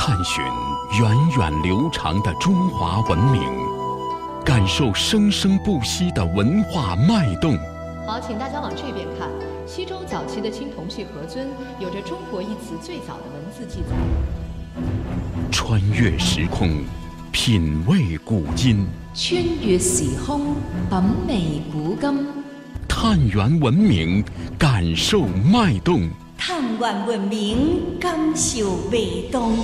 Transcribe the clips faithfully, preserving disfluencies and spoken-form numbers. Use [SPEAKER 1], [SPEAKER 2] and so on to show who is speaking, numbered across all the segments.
[SPEAKER 1] 探寻源远流长的中华文明，感受生生不息的文化脉动。
[SPEAKER 2] 好，请大家往这边看。西周早期的青铜器盒尊有着中国一词最早的文字记载。
[SPEAKER 1] 穿越时空，品味古今。
[SPEAKER 3] 穿越時空，品味古今。
[SPEAKER 1] 探源文明，感受脉動。
[SPEAKER 3] 探源文明，感受脈動。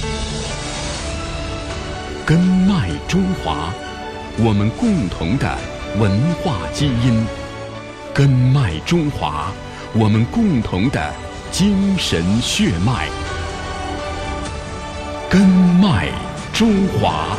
[SPEAKER 1] 根脈中華，我們共同的文化基因。根脈中華，我們共同的精神血脈。根脈中華。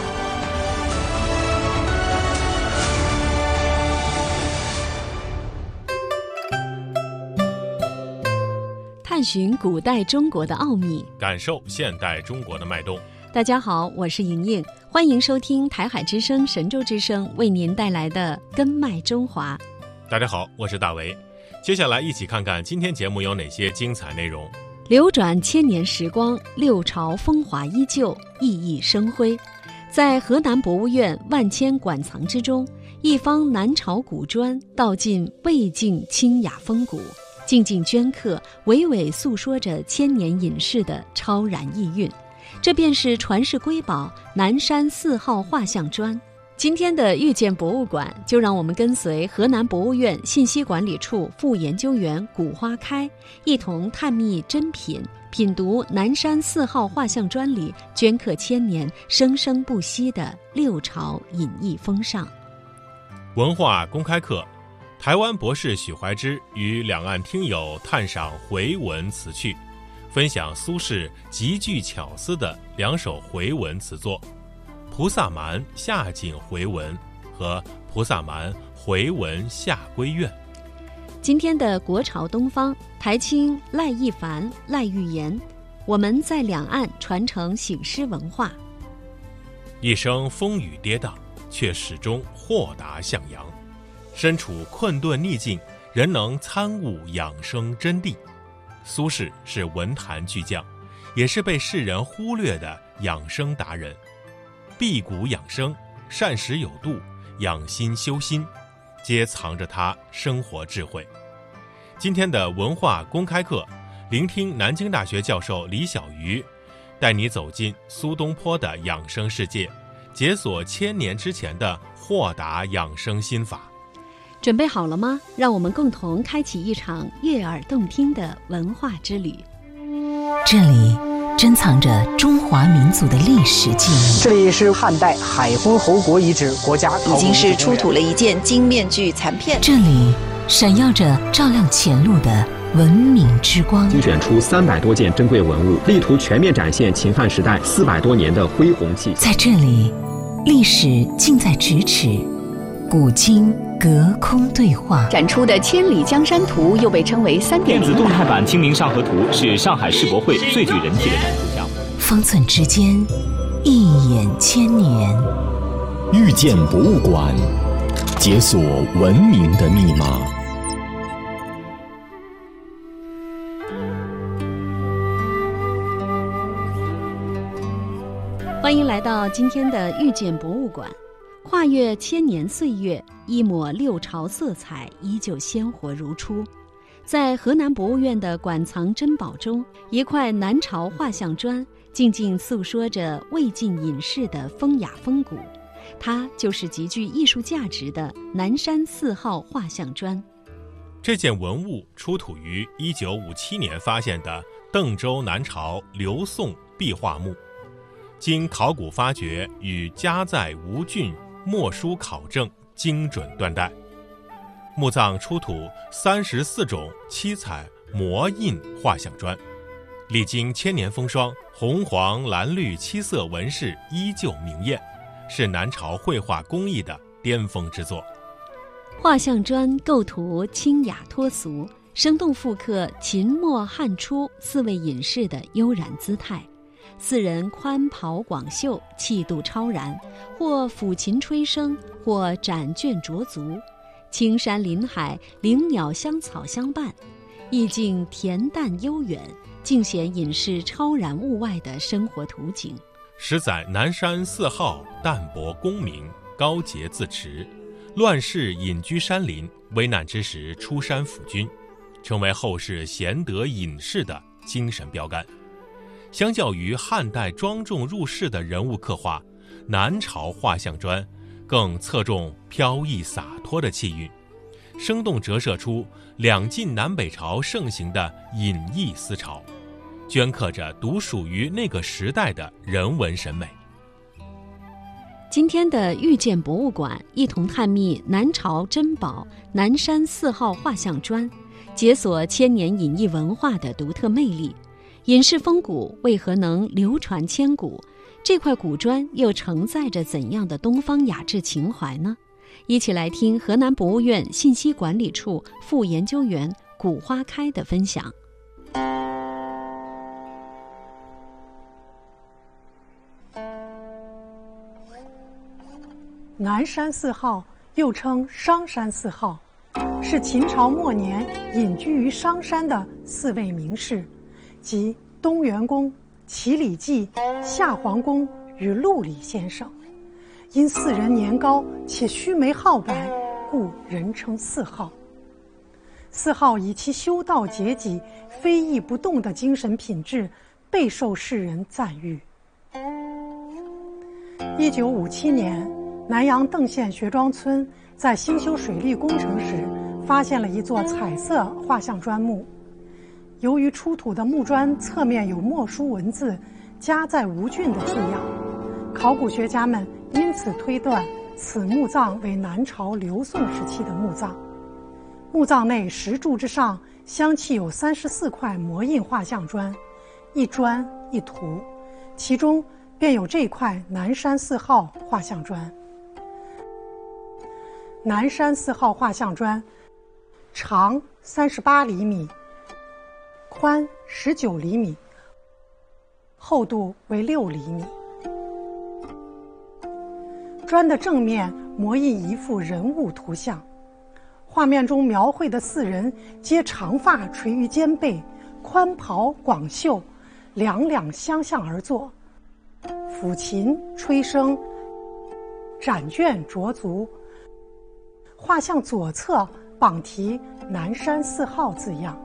[SPEAKER 4] 探寻古代中国的奥秘，
[SPEAKER 5] 感受现代中国的脉动。
[SPEAKER 4] 大家好，我是莹莹，欢迎收听台海之声、神州之声为您带来的根脉中华。
[SPEAKER 5] 大家好，我是大为。接下来一起看看今天节目有哪些精彩内容。
[SPEAKER 4] 流转千年时光，六朝风华依旧，熠熠生辉。在河南博物院万千馆藏之中，一方南朝古砖道尽魏晋清雅风骨，静静镌刻，娓娓诉说着千年隐士的超然意蕴。这便是传世瑰宝南山四号画像砖。今天的遇见博物馆，就让我们跟随河南博物院信息管理处副研究员古花开，一同探秘珍品，品读南山四号画像砖里镌刻千年、生生不息的六朝隐逸风尚。
[SPEAKER 5] 文化公开课，台湾博士许怀之与两岸听友探赏回文词趣，分享苏轼极具巧思的两首回文词作《菩萨蛮下井回文》和《菩萨蛮回文下归院》。
[SPEAKER 4] 今天的国潮东方，台青赖一凡、赖玉言，我们在两岸传承醒狮文化。
[SPEAKER 5] 一生风雨跌宕，却始终豁达向阳。身处困顿逆境，仍能参悟养生真谛。苏轼是文坛巨匠，也是被世人忽略的养生达人。辟谷养生、膳食有度、养心修心，皆藏着他生活智慧。今天的文化公开课，聆听南京大学教授李小鱼带你走进苏东坡的养生世界，解锁千年之前的豁达养生心法。
[SPEAKER 4] 准备好了吗？让我们共同开启一场悦耳动听的文化之旅。
[SPEAKER 6] 这里珍藏着中华民族的历史记忆。
[SPEAKER 7] 这里是汉代海昏侯国遗址国家考古
[SPEAKER 8] 已经是出土了一件金面具残片。
[SPEAKER 6] 这里闪耀着照亮前路的文明之光。
[SPEAKER 9] 精选出三百多件珍贵文物，力图全面展现秦汉时代四百多年的恢弘气。
[SPEAKER 6] 在这里，历史近在咫尺，古今隔空对话。
[SPEAKER 8] 展出的《千里江山图》又被称为三点零
[SPEAKER 10] 电子动态版《清明上河图》是上海世博会最具人气的展出项目。
[SPEAKER 6] 方寸之间，一眼千年。
[SPEAKER 11] 遇见博物馆，解锁文明的密码。
[SPEAKER 4] 欢迎来到今天的遇见博物馆。跨越千年岁月，一抹六朝色彩依旧鲜活如初。在河南博物院的馆藏珍宝中，一块南朝画像砖静静诉说着魏晋隐士的风雅风骨，它就是极具艺术价值的南山四号画像砖。
[SPEAKER 5] 这件文物出土于一九五七年发现的邓州南朝刘宋壁画墓，经考古发掘与家在吴郡墨书考证，精准断代。墓葬出土三十四种七彩模印画像砖，历经千年风霜，红黄蓝绿七色纹饰依旧明艳，是南朝绘画工艺的巅峰之作。
[SPEAKER 4] 画像砖构图清雅脱俗，生动复刻秦末汉初四位隐士的悠然姿态。四人宽袍广袖，气度超然，或抚琴吹笙，或展卷濯足，青山林海，灵鸟香草相伴，意境恬淡悠远， 尽显隐士超然物外的生活图景。
[SPEAKER 5] 十载南山四号淡泊功名，高洁自持，乱世隐居山林，危难之时出山辅君，成为后世贤德隐士的精神标杆。相较于汉代庄重入世的人物刻画，南朝画像砖更侧重飘逸洒脱的气韵，生动折射出两晋南北朝盛行的隐逸思潮，镌刻着独属于那个时代的人文审美。
[SPEAKER 4] 今天的遇见博物馆，一同探秘南朝珍宝南山四号画像砖，解锁千年隐逸文化的独特魅力。隐士风骨为何能流传千古？这块古砖又承载着怎样的东方雅致情怀呢？一起来听河南博物院信息管理处副研究员古花开的分享。
[SPEAKER 12] 南山四号又称商山四号，是秦朝末年隐居于商山的四位名士，即东元公、齐礼记、夏皇公与陆李先生。因四人年高且须眉皓白，故人称四号。四号以其修道节己、非义不动的精神品质，备受世人赞誉。一九五七年，南阳邓县学庄村在兴修水利工程时，发现了一座彩色画像砖墓。由于出土的木砖侧面有墨书文字“家在吴郡”的字样，考古学家们因此推断此墓葬为南朝刘宋时期的墓葬。墓葬内石柱之上相砌有三十四块模印画像砖，一砖一图，其中便有这块南山四号画像砖。南山四号画像砖长三十八厘米，宽十九厘米，厚度为六厘米。砖的正面模印一幅人物图像，画面中描绘的四人皆长发垂于肩背，宽袍广袖，两两相向而坐，抚琴吹笙，展卷着足。画像左侧榜题南山四号字样。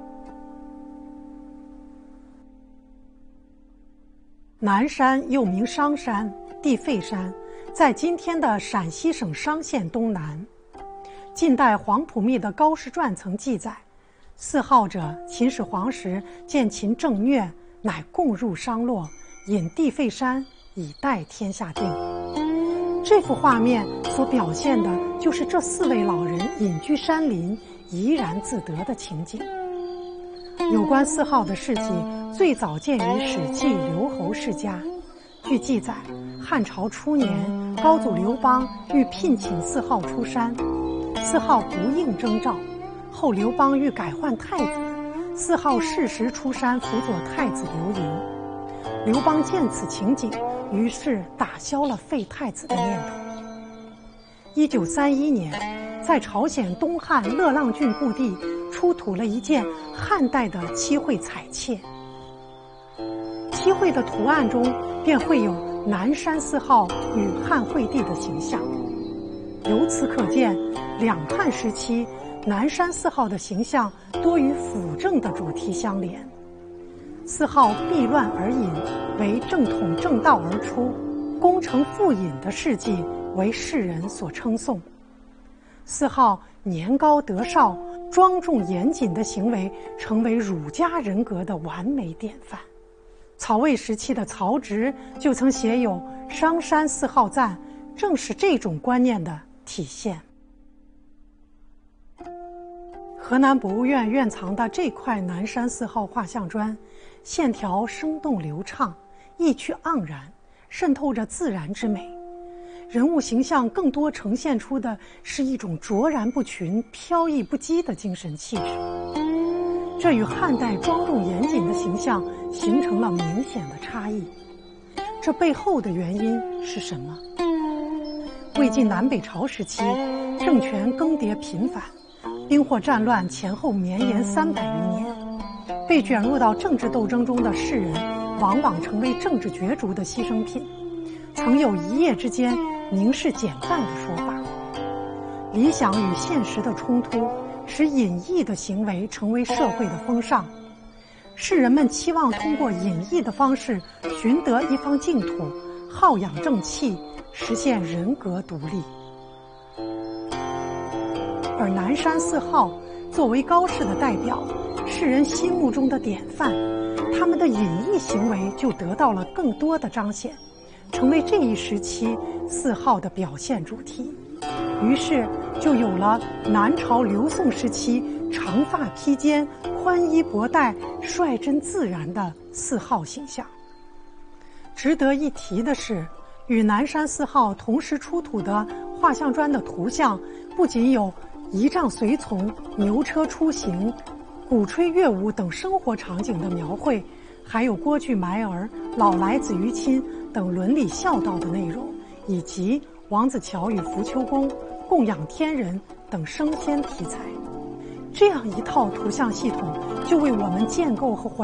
[SPEAKER 12] 南山又名商山、地费山，在今天的陕西省商县东南。晋代黄埔密的《高士传》曾记载，四号者，秦始皇时见秦政虐，乃共入商洛，引地费山以待天下定。这幅画面所表现的就是这四位老人隐居山林、怡然自得的情景。有关四号的事迹最早见于《史记·刘侯世家》。据记载，汉朝初年，高祖刘邦欲聘请四号出山，四号不应征召。后刘邦欲改换太子，四号适时出山辅佐太子刘盈。刘邦见此情景，于是打消了废太子的念头。一九三一年，在朝鲜东汉乐浪郡故地出土了一件汉代的漆绘彩妾，漆绘的图案中便绘有南山四号与汉惠帝的形象。由此可见，两汉时期南山四号的形象多与辅政的主题相连。四号避乱而隐，为正统正道而出，功成复隐的事迹为世人所称颂。四号年高德少、庄重严谨的行为，成为儒家人格的完美典范。曹魏时期的曹植就曾写有《商山四号赞》，正是这种观念的体现。河南博物院院藏的这块南山四号画像砖，线条生动流畅，意趣盎然，渗透着自然之美。人物形象更多呈现出的是一种卓然不群、飘逸不羁的精神气质，这与汉代庄重严谨的形象形成了明显的差异。这背后的原因是什么？魏晋南北朝时期，政权更迭频繁，兵祸战乱前后绵延三百余年， 被卷入到政治斗争中的士人，往往成为政治角逐的牺牲品，曾有一夜之间凝视简饭的说法。理想与现实的冲突，使隐逸的行为成为社会的风尚。士人们期望通过隐逸的方式寻得一方净土，好养正气，实现人格独立。而南山四号作为高士的代表，世人心目中的典范，他们的隐逸行为就得到了更多的彰显，成为这一时期四号的表现主题。于是就有了南朝刘宋时期长发披肩、宽衣博带、率真自然的四号形象。值得一提的是，与南山四号同时出土的画像砖的图像，不仅有仪仗随从、牛车出行、鼓吹乐舞等生活场景的描绘，还有郭巨埋儿、老来子于亲等伦理孝道的内容，以及王子乔与浮丘公、供养天人等升仙题材。这样一套图像系统，就为我们建构和